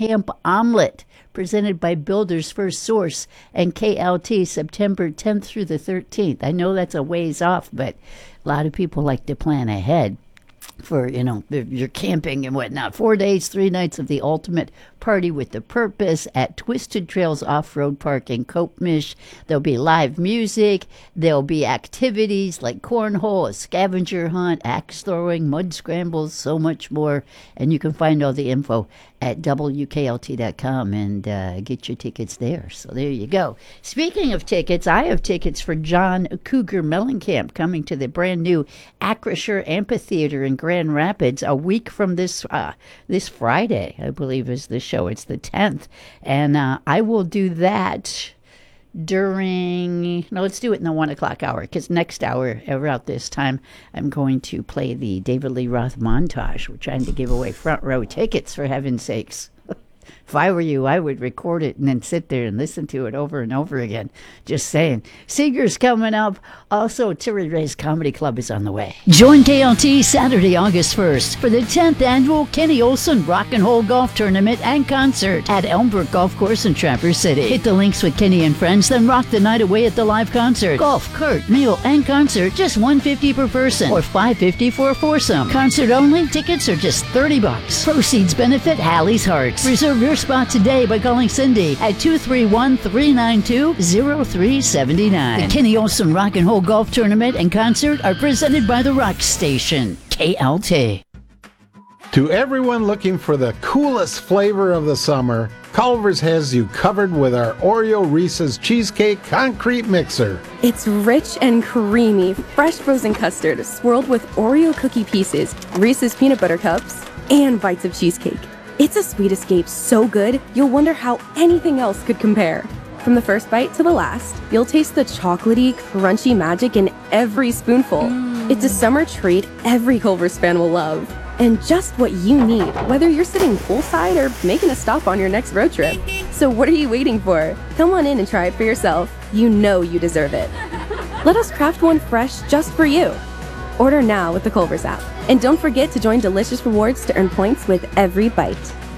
Camp Omelet, presented by Builders First Source and KLT, September 10th through the 13th. I know that's a ways off, but a lot of people like to plan ahead for, your camping and whatnot. 4 days, 3 nights of the ultimate party with the purpose at Twisted Trails Off-Road Park in Kopmish. There'll be live music. There'll be activities like cornhole, a scavenger hunt, axe throwing, mud scrambles, so much more. And you can find all the info at WKLT.com and get your tickets there. So there you go. Speaking of tickets, I have tickets for John Cougar Mellencamp coming to the brand new Acrisure Amphitheater in Grand Rapids a week from this Friday, I believe is the show. It's the 10th. And I will do that let's do it in the 1 o'clock hour, because next hour, around this time, I'm going to play the David Lee Roth montage. We're trying to give away front row tickets, for heaven's sakes. If I were you, I would record it and then sit there and listen to it over and over again. Just saying. Seeger's coming up. Also, Terry Ray's Comedy Club is on the way. Join KLT Saturday, August 1st for the 10th annual Kenny Olson Rock and Roll Golf Tournament and Concert at Elmbrook Golf Course in Traverse City. Hit the links with Kenny and friends, then rock the night away at the live concert. Golf, cart, meal, and concert, just $150 per person or $550 for a foursome. Concert only, tickets are just $30. Proceeds benefit Hallie's Hearts. Reserve your spot today by calling Cindy at 231-392-0379. The Kenny Olson Rock and Roll Golf Tournament and Concert are presented by the Rock Station, KLT. To everyone looking for the coolest flavor of the summer, Culver's has you covered with our Oreo Reese's Cheesecake Concrete Mixer. It's rich and creamy, fresh frozen custard swirled with Oreo cookie pieces, Reese's peanut butter cups, and bites of cheesecake. It's a sweet escape so good, you'll wonder how anything else could compare. From the first bite to the last, you'll taste the chocolatey, crunchy magic in every spoonful. It's a summer treat every Culver's fan will love. And just what you need, whether you're sitting poolside or making a stop on your next road trip. So what are you waiting for? Come on in and try it for yourself. You know you deserve it. Let us craft one fresh just for you. Order now with the Culver's app. And don't forget to join Delicious Rewards to earn points with every bite.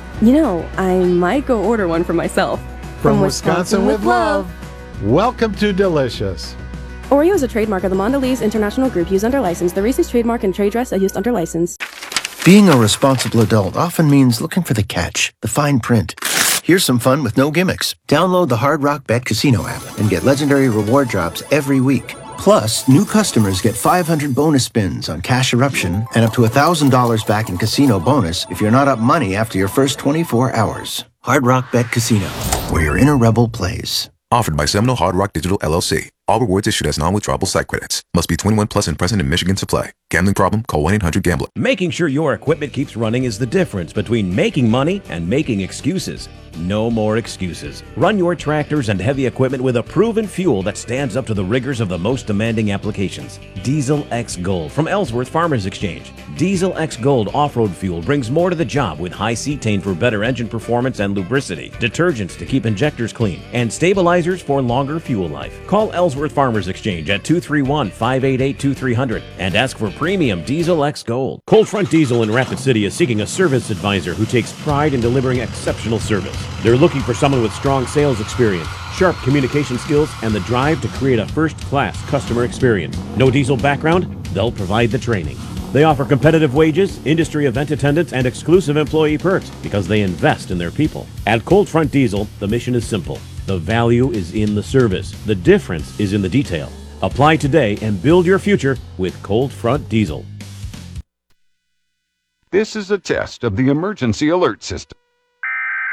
I might go order one for myself. From Wisconsin with love. Welcome to Delicious. Oreo is a trademark of the Mondelez International Group used under license. The Reese's trademark and trade dress are used under license. Being a responsible adult often means looking for the catch, the fine print. Here's some fun with no gimmicks. Download the Hard Rock Bet Casino app and get legendary reward drops every week. Plus, new customers get 500 bonus spins on Cash Eruption and up to $1,000 back in casino bonus if you're not up money after your first 24 hours. Hard Rock Bet Casino, where your inner rebel plays. Offered by Seminole Hard Rock Digital LLC. All rewards issued as non-withdrawable site credits. Must be 21 plus and present in Michigan to play. Gambling problem? Call 1-800-GAMBLER. Making sure your equipment keeps running is the difference between making money and making excuses. No more excuses. Run your tractors and heavy equipment with a proven fuel that stands up to the rigors of the most demanding applications. Diesel X Gold from Ellsworth Farmers Exchange. Diesel X Gold off-road fuel brings more to the job with high cetane for better engine performance and lubricity, detergents to keep injectors clean, and stabilizers for longer fuel life. Call Ellsworth Farmers Exchange at 231-588-2300 and ask for premium Diesel X Gold. Cold Front Diesel in Rapid City is seeking a service advisor who takes pride in delivering exceptional service. They're looking for someone with strong sales experience, sharp communication skills, and the drive to create a first-class customer experience. No diesel background? They'll provide the training. They offer competitive wages, industry event attendance, and exclusive employee perks because they invest in their people. At Cold Front Diesel, the mission is simple. The value is in the service. The difference is in the detail. Apply today and build your future with Cold Front Diesel. This is a test of the emergency alert system.